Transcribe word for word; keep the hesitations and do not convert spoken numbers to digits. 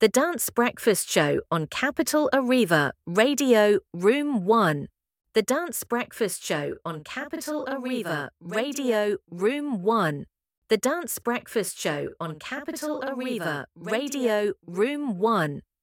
The Dance Breakfast Show on Capital Arriva, Radio, Room one. The Dance Breakfast Show on Capital Arriva, Radio, Room one. The Dance Breakfast Show on Capital Arriva, Radio, Room one.